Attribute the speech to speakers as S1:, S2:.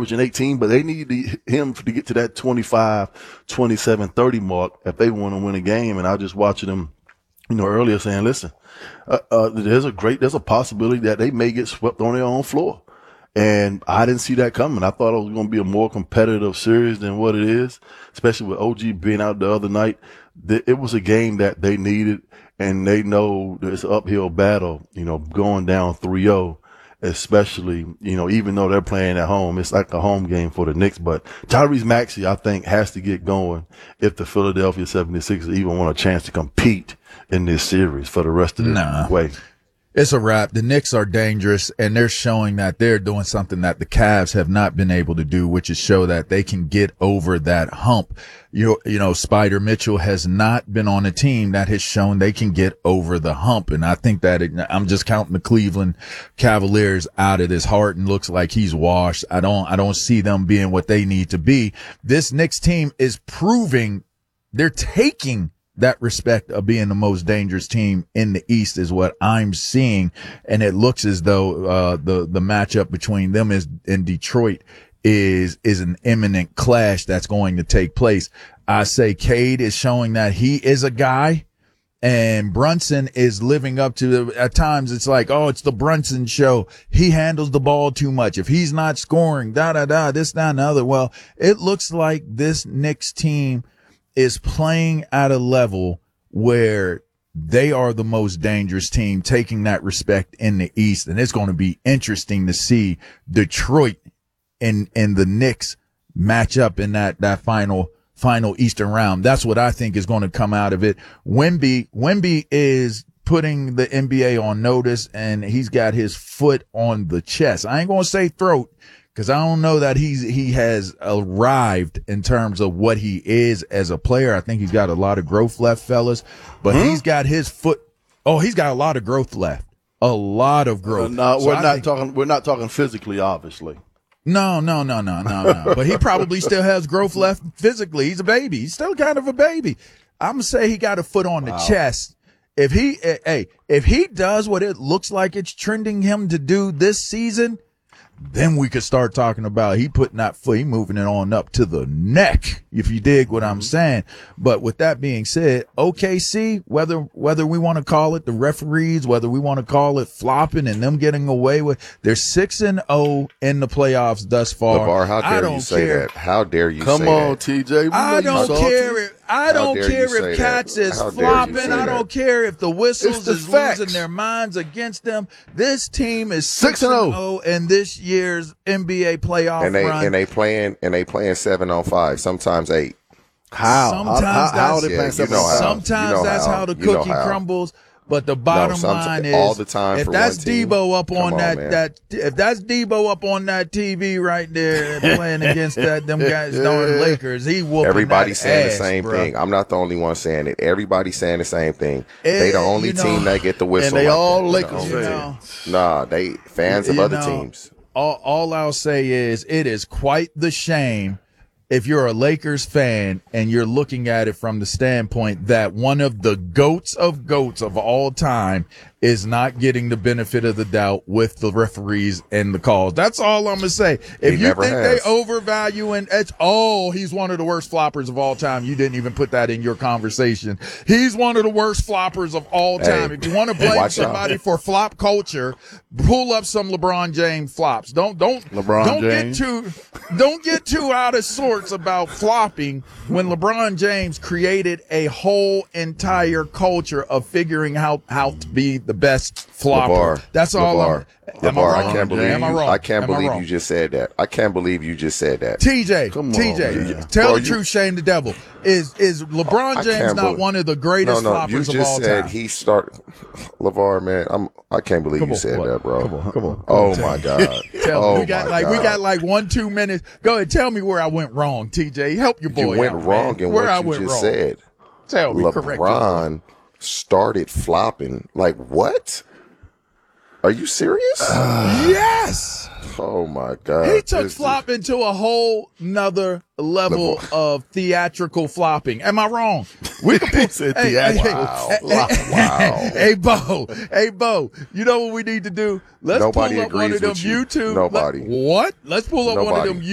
S1: averaging 18, but they need him to get to that 25, 27, 30 mark if they want to win a game. And I just watching them, earlier saying, listen, there's a possibility that they may get swept on their own floor. And I didn't see that coming. I thought it was going to be a more competitive series than what it is, especially with OG being out the other night. It was a game that they needed, and they know it's an uphill battle, going down 3-0, especially, even though they're playing at home. It's like a home game for the Knicks. But Tyrese Maxey, I think, has to get going if the Philadelphia 76ers even want a chance to compete in this series for the rest of the way.
S2: It's a wrap. The Knicks are dangerous, and they're showing that they're doing something that the Cavs have not been able to do, which is show that they can get over that hump. Spider Mitchell has not been on a team that has shown they can get over the hump. And I think that I'm just counting the Cleveland Cavaliers out of this heart, and looks like he's washed. I don't see them being what they need to be. This Knicks team is proving they're taking that respect of being the most dangerous team in the East is what I'm seeing. And it looks as though, the matchup between them in Detroit is an imminent clash that's going to take place. I say Cade is showing that he is a guy, and Brunson is living up to at times it's like, oh, it's the Brunson show. He handles the ball too much. If he's not scoring, this, that, and the other. Well, it looks like this Knicks team is playing at a level where they are the most dangerous team, taking that respect in the East. And it's going to be interesting to see Detroit and the Knicks match up in that final Eastern round. That's what I think is going to come out of it. Wemby is putting the NBA on notice, and he's got his foot on the chest. I ain't going to say throat, because I don't know that he has arrived in terms of what he is as a player. I think he's got a lot of growth left, fellas. But he's got his foot. Oh, he's got a lot of growth left. A lot of growth.
S1: No, we're not talking physically, obviously.
S2: No. But he probably still has growth left physically. He's a baby. He's still kind of a baby. I'm gonna say he got a foot on the chest. If he does what it looks like it's trending him to do this season, then we could start talking about he putting that foot, he moving it on up to the neck, if you dig what I'm saying. But with that being said, OKC, whether we want to call it the referees, whether we want to call it flopping and them getting away with, they're 6-0 in the playoffs thus far.
S3: LeVar, how dare you say that? How dare you say that?
S1: Come on, TJ.
S2: I don't care if Cats is flopping. I don't care if the whistles is losing their minds against them. This team is 6-0 in this year's NBA playoff run.
S3: And they playing 7-on-5, sometimes 8.
S2: Sometimes that's how the cookie crumbles. But the bottom line is,
S3: all the time
S2: if that's Debo up on if that's Debo up on that TV right there playing against them guys, darn Lakers, he whooping
S3: Everybody's saying
S2: ass,
S3: the same
S2: bro.
S3: thing. I'm not the only one saying it. Everybody's saying the same thing. They the only team that get the whistle.
S1: And they all Lakers fans.
S3: Nah, they fans of other teams.
S2: All I'll say is it is quite the shame if you're a Lakers fan and you're looking at it from the standpoint that one of the goats of all time is not getting the benefit of the doubt with the referees and the calls. That's all I'm going to say. If you think they overvalue and he's one of the worst floppers of all time. You didn't even put that in your conversation. He's one of the worst floppers of all time. If you want to blame somebody for flop culture, pull up some LeBron James flops. Don't get too out of sorts about flopping when LeBron James created a whole entire culture of figuring out how to be the best flopper. That's all.
S3: LeVar, I can't believe you just said that. I can't believe you just said that.
S2: TJ, tell the truth, Shane the Devil. Is LeBron James not one of the greatest floppers of all time?
S3: You just said he started. LeVar, man, I can't believe you said that, bro.
S1: Come on.
S3: Oh my God.
S2: We got 1-2 minutes. Go ahead, tell me where I went wrong, TJ. Help your boy.
S3: You went wrong in what you just said.
S2: Tell me,
S3: LeBron started flopping. Like what? Are you serious?
S2: Yes.
S3: Oh my God.
S2: He took flopping to a whole nother level of theatrical flopping. Am I wrong? We can
S1: said theatrical.
S3: Wow.
S2: Hey, Bo. You know what we need to do? Let's pull up one of them YouTube.
S3: Nobody.
S2: Let's pull up one of them